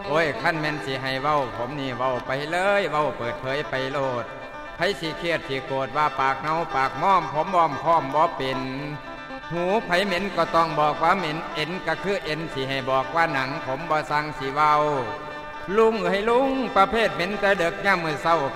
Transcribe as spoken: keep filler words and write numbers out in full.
โอ้ยขั้นแม่นสิให้เว้าผมนี่เว้าไปเลยเว้าเปิดเผยไปโลดไผสิเครียดสิโกรธว่าปากเนาปากม้อมผมบ่อมพร้อมบ่เป็นหูไผเหม็นก็ต้องบอกว่าเหม็นเอ็นก็คือเอ็นสิให้บอกว่าหนังผมบ่สั่งสิเว้าลุงเอ้ยลุงประเภทเหม็นแต่เด็กย่ำมือเศร้า